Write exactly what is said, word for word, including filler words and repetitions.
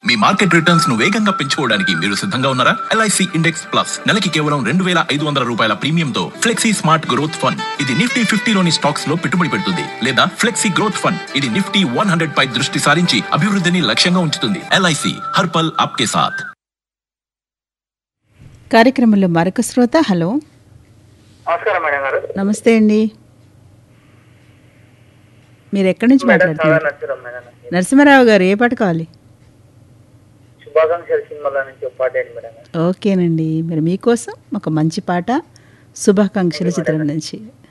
మీ market returns ను వేగంగా పెంచుకోవడానికి మీరు సిద్ధంగా ఉన్నారా? ఎల్ఐసి ఇండెక్స్ ప్లస్ నెలకి కేవలం రెండు వేల ఐదు వందల రూపాయల ప్రీమియంతో ఫ్లెక్సీ స్మార్ట్ గ్రోత్ ఫండ్. ఇది నిఫ్టీ ఫిఫ్టీలోని స్టాక్స్ లో పెట్టుబడి పెడుతుంది. లేదా ఫ్లెక్సీ గ్రోత్ ఫండ్, ఇది నిఫ్టీ వన్ హండ్రెడ్ పై దృష్టి సారించి అభివృద్ధిని లక్ష్యంగా ఉంచుతుంది. ఎల్ఐసి హర్పల్ ఆప్కే సాథ్. కార్యక్రమంలో మరొక శ్రోత. హలో, నమస్కారం మేడం గారు. నమస్తే అండి. మీరు ఎక్కడి నుంచి మాట్లాడుతున్నారు? నరసింహారావు గారు, ఏ పాట కావాలి? శుభాకాంక్షలు సినిమాల నుంచి ఒక పాట ఏంటి మేడం గారు? ఓకేనండి, మరి మీకోసం ఒక మంచి పాట శుభాకాంక్షల చిత్రం నుంచి.